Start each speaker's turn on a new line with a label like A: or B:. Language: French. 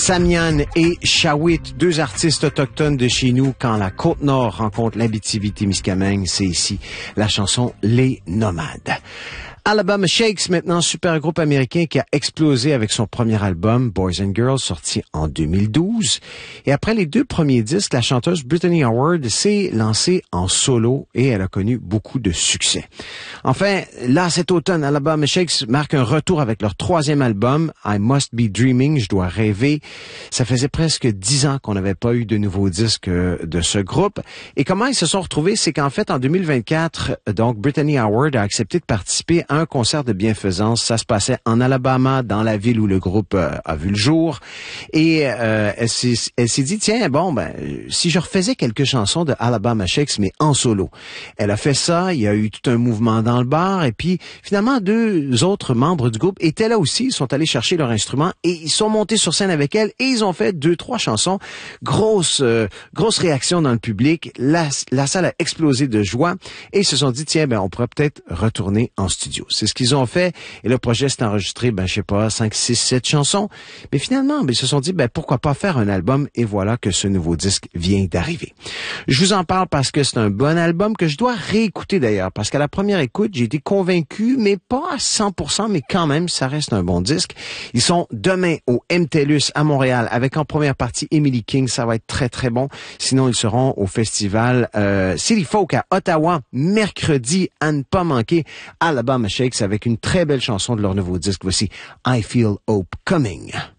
A: Samian et Shawit, deux artistes autochtones de chez nous. Quand la Côte-Nord rencontre l'Abitibi-Témiscamingue, c'est ici la chanson Les Nomades. Alabama Shakes, maintenant super groupe américain qui a explosé avec son premier album, Boys and Girls, sorti en 2012. Et après les deux premiers disques, la chanteuse Brittany Howard s'est lancée en solo et elle a connu beaucoup de succès. Enfin, là, cet automne, Alabama Shakes marque un retour avec leur troisième album, I Must Be Dreaming, je dois rêver. Ça faisait presque 10 ans qu'on n'avait pas eu de nouveaux disques de ce groupe. Et comment ils se sont retrouvés, c'est qu'en fait, en 2024, donc, Brittany Howard a accepté de participer à un concert de bienfaisance. Ça se passait en Alabama, dans la ville où le groupe a vu le jour. Et elle s'est dit, tiens, bon, si je refaisais quelques chansons de Alabama Shakes, mais en solo. Elle a fait ça, il y a eu tout un mouvement dans le bar, et puis finalement, deux autres membres du groupe étaient là aussi, ils sont allés chercher leur instrument, et ils sont montés sur scène avec elle, et ils ont fait 2-3 chansons. Grosse réaction dans le public. La salle a explosé de joie, et ils se sont dit, tiens, on pourrait peut-être retourner en studio. C'est ce qu'ils ont fait. Et le projet s'est enregistré, 5, 6, 7 chansons. Mais finalement, ils se sont dit, pourquoi pas faire un album? Et voilà que ce nouveau disque vient d'arriver. Je vous en parle parce que c'est un bon album que je dois réécouter d'ailleurs. Parce qu'à la première écoute, j'ai été convaincu, mais pas à 100%, mais quand même, ça reste un bon disque. Ils sont demain au MTLUS à Montréal avec en première partie Emily King. Ça va être très, très bon. Sinon, ils seront au festival City Folk à Ottawa mercredi à ne pas manquer. Alabama Shakes avec une très belle chanson de leur nouveau disque. Voici I Feel Hope Coming.